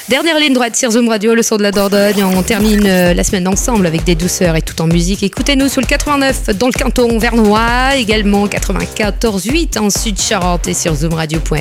Dernière ligne droite sur Zoom Radio, le son de la Dordogne. On termine la semaine ensemble avec des douceurs et tout en musique. Écoutez-nous sous le 89 dans le canton vernois, également 94.8 en Sud-Charente et sur zoomradio.fr.